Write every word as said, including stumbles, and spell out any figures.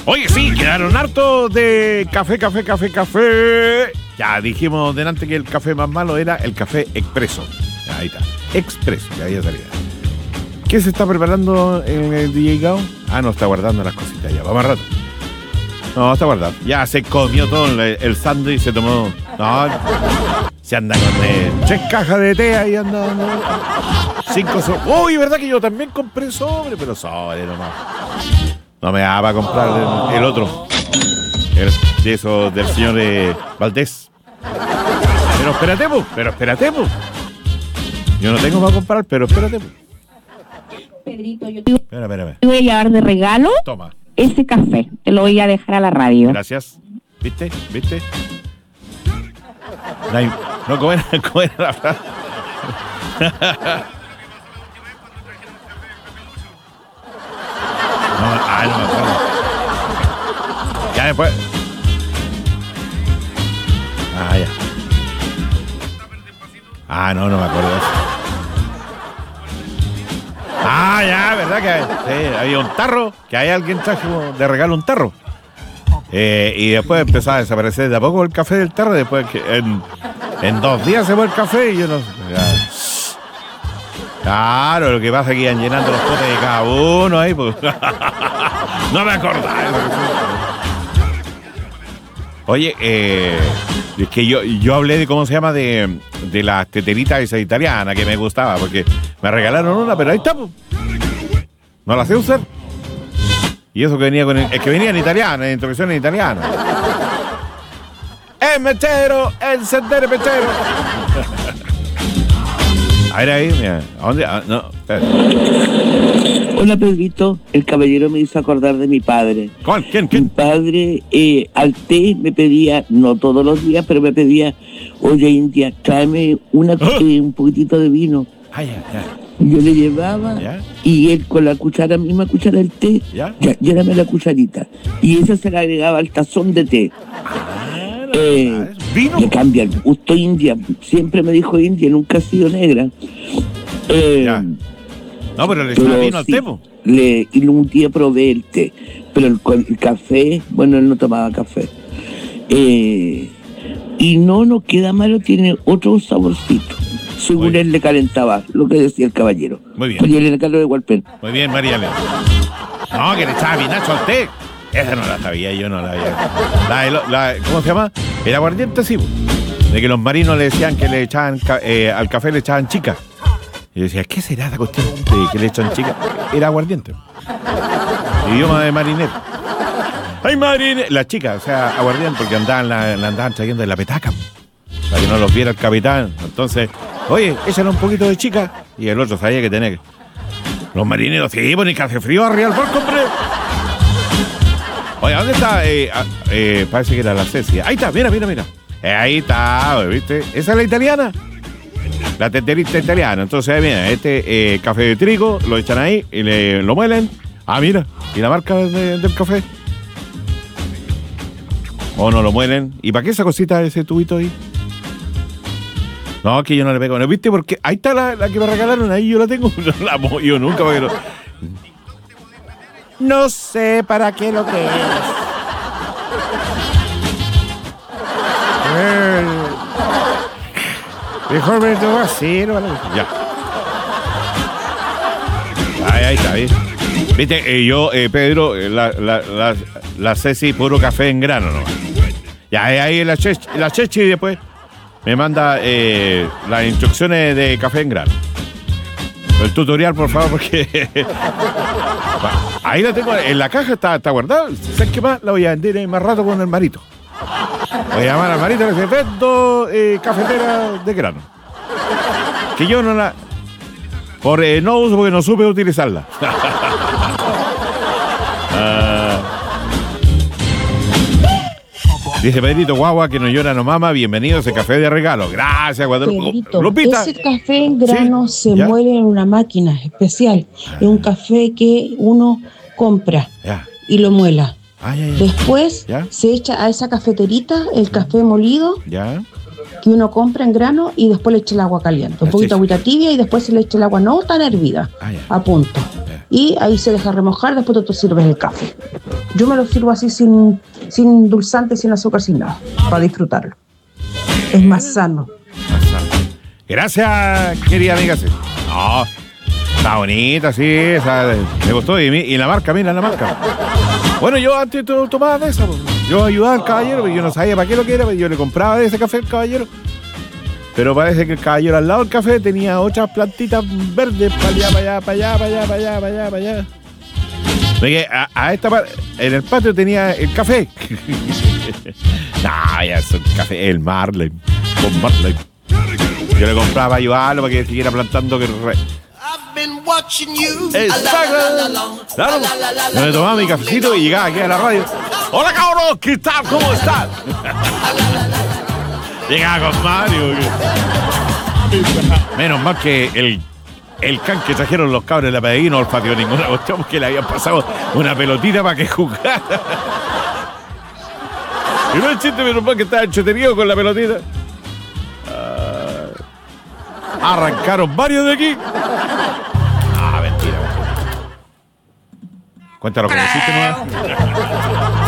Oye, sí, quedaron hartos de café, café, café, café. Ya dijimos delante que el café más malo era el café expreso. Ya, ahí está. Expreso, ya había salido. ¿Qué se está preparando en el D J Gao? Ah, no, está guardando las cositas ya. Vamos a rato. No, está guardando. Ya se comió todo el, el sándwich, se tomó. No, se anda con eh, tres cajas de té ahí andando. Cinco sobres. Uy, ¿verdad que yo también compré sobre? Pero sobre nomás. No me daba para comprar el, el otro. El, de eso del señor eh, Valdés. Pero espérate, po, pero espérate, po. Yo no tengo para comprar, pero espérate, po. Pedrito, yo te Espera, espera, espera. voy a llevar de regalo Toma. ese café. Te lo voy a dejar a la radio. Gracias. ¿Viste? ¿Viste? No, hay, no ¿cómo era, cómo era la frase? No, ah, no me acuerdo. Ya después. Ah, ya. Ah, no, no me acuerdo de eso. Ah, ya, ¿verdad? Que sí, había un tarro, que hay alguien trajo de regalo un tarro. Eh, y después empezó a desaparecer de a poco el café del tarro. Después que en, en dos días se fue el café y yo no. Ya. Claro, lo que pasa es que iban llenando los potes de cada uno ahí, pues. No me acordaba. Oye, eh, es que yo, yo hablé de cómo se llama de, de las teteritas esa italiana que me gustaba, porque me regalaron una, pero ahí está, pues. No la sé usar. Y eso que venía con el, es que venía en italiano, en introducción en italiano. ¡El mechero! ¡El sendero mechero! A ver ahí, mira. ¿A dónde? Ah, no, espera. Hola, Pedrito. El caballero me hizo acordar de mi padre. ¿Cuál? ¿Quién? Mi ¿Quién? padre eh, al té me pedía, no todos los días, pero me pedía, oye, India, tráeme una, ¿Ah? eh, un poquitito de vino. Ah, ya, ya. Yo le llevaba ¿Ya? y él con la cuchara, misma cuchara del té, ¿Ya? ya, llévame la cucharita. Y esa se la agregaba al tazón de té. Ah, Eh, ¿Vino? Le cambia el gusto India. Siempre me dijo India, nunca ha sido negra. Eh, Ya. No, pero le echaba pero vino al sí, temo. le, y un día probé el té, pero el, el café, bueno, él no tomaba café. Eh, y no, no queda malo, tiene otro saborcito. Según Muy él le calentaba, lo que decía el caballero. Muy bien. María Elena Carlos de Hualpén. Muy bien, María Elena. No, que le echaba vinacho al té. Esa no la sabía, yo no la había. La, la, ¿Cómo se llama? El aguardiente, sí. De que los marinos le decían que le echaban eh, al café le echaban chica. Y yo decía, ¿qué será esa cuestión de que le echan chica? Era aguardiente. Idioma de marinero. ¡Ay, marinero! Las chicas, o sea, aguardiente, porque andaban, la, la andaban trayendo de la petaca. Para que no los viera el capitán. Entonces, oye, échale un poquito de chica. Y el otro sabía que tenía que. Los marineros, sí, pues ni que hace frío arriba del barco, hombre. Oye, ¿dónde está? Eh, eh, parece que era la Ceci. Ahí está, mira, mira, mira. Eh, ahí está, ¿viste? Esa es la italiana. La teterita italiana. Entonces, mira, este eh, café de trigo, lo echan ahí y le, lo muelen. Ah, mira. ¿Y la marca de, del café? ¿O no lo muelen? ¿Y para qué esa cosita, ese tubito ahí? No, que yo no le pego. ¿No viste? Porque ahí está la, la que me regalaron. Ahí yo la tengo. No la mo- yo nunca. Porque no... no sé para qué lo que es. Eh, Mejor me tengo así, ¿no? Ya. Ahí, ahí está, ahí. Viste, eh, yo, eh, Pedro, eh, la, la, la, la Ceci puro café en grano, ¿no? Ya, ahí, ahí la, Chechi, la Chechi después me manda eh, las instrucciones de café en grano. El tutorial, por favor, porque... Bueno, ahí la tengo, en la caja está, está guardada. ¿Sabes qué más? La voy a vender ahí más rato con el marito. Voy a llamar al marito que se vendo eh, cafetera de grano. Que yo no la... Por eh, no uso porque no supe utilizarla. uh, dice Pedrito Guagua que no llora, no mama. Bienvenido a ese café de regalo. Gracias, Guadalupe. Pedrito, Lupita. ese café en grano Sí, se ¿ya? muele en una máquina especial. Es un café que uno compra Ya. y lo muela. Ah, ya, ya. Después ¿Ya? se echa a esa cafeterita el café molido Ya. que uno compra en grano y después le echa el agua caliente. Un Ah, poquito sí, de agüita tibia y después se le echa el agua no tan hervida. Ah, ya. A punto. Ya. y ahí se deja remojar, después tú te sirves el café. Yo me lo sirvo así sin, sin endulzante, sin azúcar, sin nada, para disfrutarlo. Es más sano. Gracias, querida amiga. Sí. No, está bonita, sí, esa, me gustó. Y, y la marca, mira la marca. Bueno, yo antes to, tomaba de esa. Yo ayudaba al caballero, porque yo no sabía para qué lo que era, yo le compraba de ese café al caballero. Pero parece que el caballero al lado del café tenía otras plantitas verdes para allá, para allá, para allá, para allá, para allá, para allá, para allá. Porque a, a esta parte, en el patio tenía el café. No, ya es el café, el Marley, con Marley. Yo le compraba para ayudarlo, para que siguiera plantando que re... Exacto. Claro. Yo me tomaba mi cafecito y llegaba aquí a la radio. Hola, cabros, ¿qué tal? ¿Cómo están? Llegaba con Mario. Menos mal que el, el can que trajeron los cabros de la P D I no olfateó ninguna cuestión, porque le habían pasado una pelotita para que jugara. Y no es chiste, menos mal que estaba entretenido con la pelotita. Uh, arrancaron varios de aquí. Ah, mentira. Cuéntalo que hiciste, ¿no?